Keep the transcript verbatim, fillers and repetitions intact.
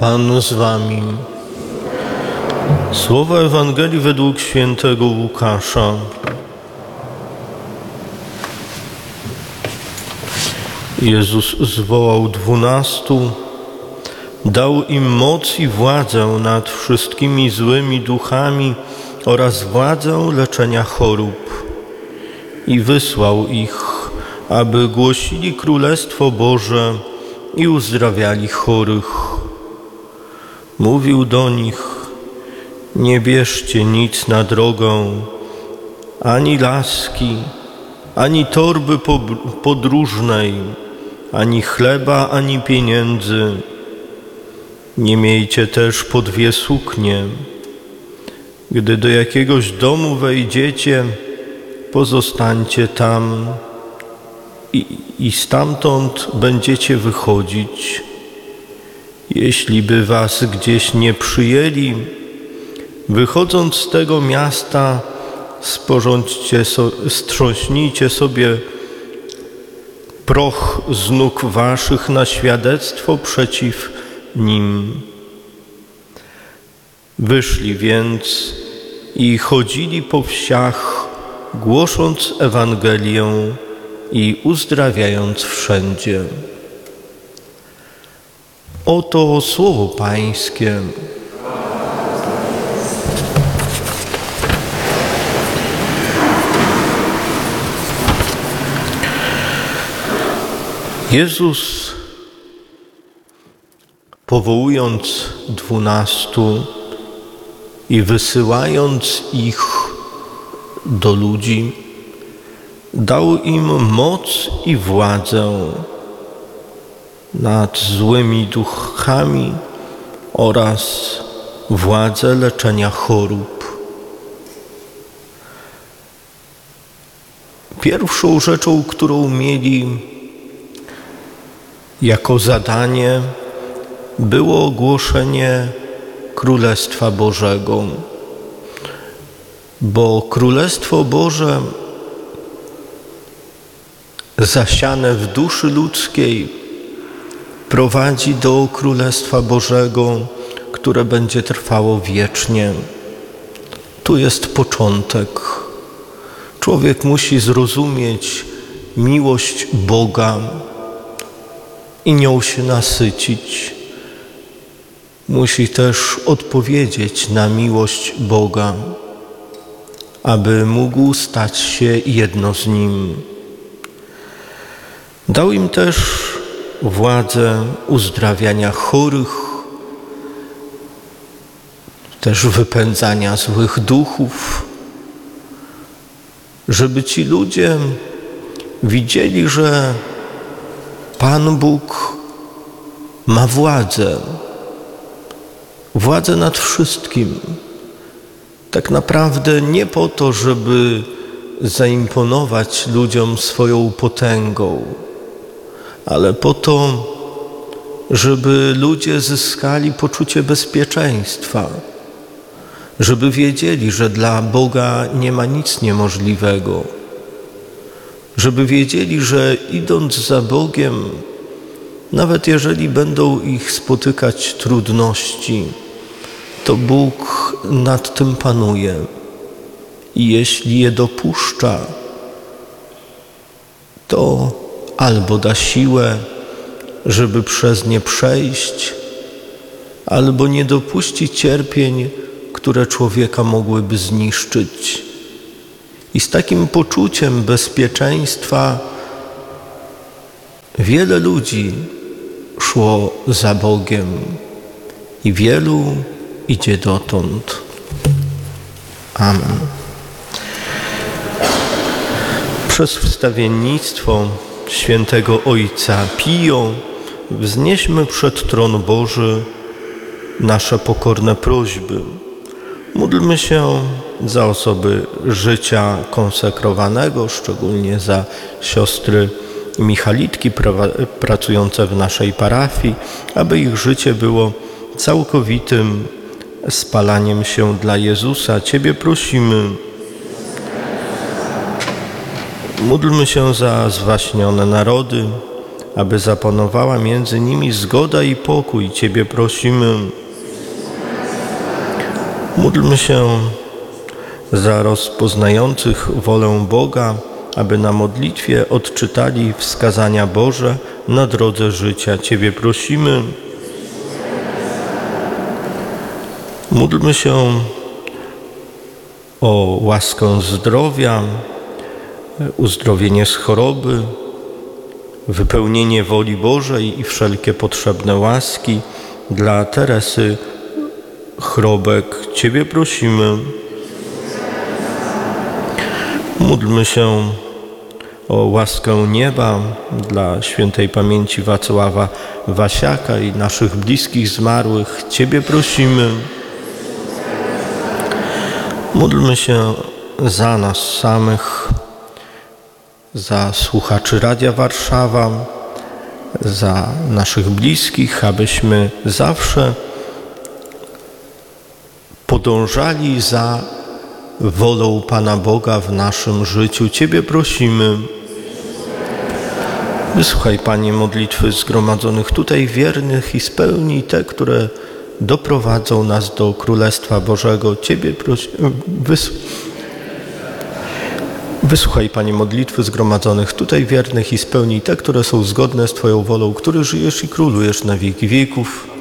Pan z wami. Słowa Ewangelii według świętego Łukasza. Jezus zwołał dwunastu, dał im moc i władzę nad wszystkimi złymi duchami oraz władzę leczenia chorób. I wysłał ich, aby głosili Królestwo Boże i uzdrawiali chorych. Mówił do nich: nie bierzcie nic na drogę, ani laski, ani torby podróżnej, ani chleba, ani pieniędzy. Nie miejcie też po dwie suknie. Gdy do jakiegoś domu wejdziecie, pozostańcie tam i, i stamtąd będziecie wychodzić. Jeśli by was gdzieś nie przyjęli, wychodząc z tego miasta, sporządźcie so, strząśnijcie sobie proch z nóg waszych na świadectwo przeciw nim. Wyszli więc i chodzili po wsiach, głosząc Ewangelię i uzdrawiając wszędzie. Oto słowo Pańskie. Jezus, powołując dwunastu i wysyłając ich do ludzi, dał im moc i władzę nad złymi duchami oraz władzę leczenia chorób. Pierwszą rzeczą, którą mieli jako zadanie, było głoszenie Królestwa Bożego, bo Królestwo Boże zasiane w duszy ludzkiej prowadzi do Królestwa Bożego, które będzie trwało wiecznie. Tu jest początek. Człowiek musi zrozumieć miłość Boga i nią się nasycić. Musi też odpowiedzieć na miłość Boga, aby mógł stać się jedno z Nim. Dał im też władzę uzdrawiania chorych, też wypędzania złych duchów, żeby ci ludzie widzieli, że Pan Bóg ma władzę, władzę nad wszystkim. Tak naprawdę nie po to, żeby zaimponować ludziom swoją potęgą, ale po to, żeby ludzie zyskali poczucie bezpieczeństwa, żeby wiedzieli, że dla Boga nie ma nic niemożliwego, żeby wiedzieli, że idąc za Bogiem, nawet jeżeli będą ich spotykać trudności, to Bóg nad tym panuje i jeśli je dopuszcza, to albo da siłę, żeby przez nie przejść, albo nie dopuści cierpień, które człowieka mogłyby zniszczyć. I z takim poczuciem bezpieczeństwa wiele ludzi szło za Bogiem i wielu idzie dotąd. Amen. Przez wstawiennictwo świętego Ojca Pio wznieśmy przed tron Boży nasze pokorne prośby. Módlmy się za osoby życia konsekrowanego, szczególnie za siostry Michalitki pracujące w naszej parafii, aby ich życie było całkowitym spalaniem się dla Jezusa. Ciebie prosimy. Módlmy się za zwaśnione narody, aby zapanowała między nimi zgoda i pokój. Ciebie prosimy. Módlmy się za rozpoznających wolę Boga, aby na modlitwie odczytali wskazania Boże na drodze życia. Ciebie prosimy. Módlmy się o łaskę zdrowia, uzdrowienie z choroby, wypełnienie woli Bożej i wszelkie potrzebne łaski dla Teresy Chrobek. Ciebie prosimy. Módlmy się o łaskę nieba dla świętej pamięci Wacława Wasiaka i naszych bliskich zmarłych. Ciebie prosimy. Módlmy się za nas samych, za słuchaczy Radia Warszawa, za naszych bliskich, abyśmy zawsze podążali za wolą Pana Boga w naszym życiu. Ciebie prosimy. Wysłuchaj, Panie, modlitwy zgromadzonych tutaj wiernych i spełnij te, które doprowadzą nas do Królestwa Bożego. Ciebie prosimy. Wys... Wysłuchaj, Panie, modlitwy zgromadzonych tutaj wiernych i spełnij te, które są zgodne z Twoją wolą, który żyjesz i królujesz na wieki wieków.